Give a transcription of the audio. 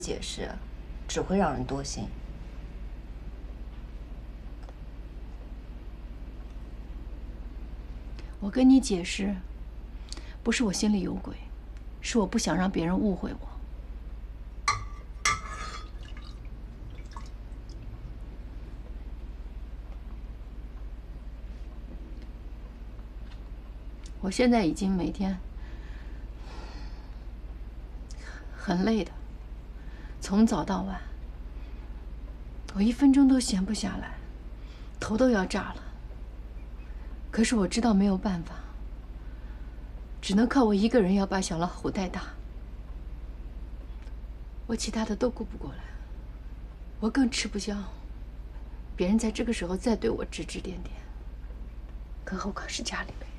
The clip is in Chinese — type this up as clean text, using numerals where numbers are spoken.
解释，只会让人多心。 我跟你解释，不是我心里有鬼，是我不想让别人误会我。我现在已经每天很累的，从早到晚，我1分钟都闲不下来，头都要炸了。可是我知道没有办法，只能靠我一个人要把小老虎带大。我其他的都顾不过来，我更吃不消别人在这个时候再对我指指点点，更何况是家里人。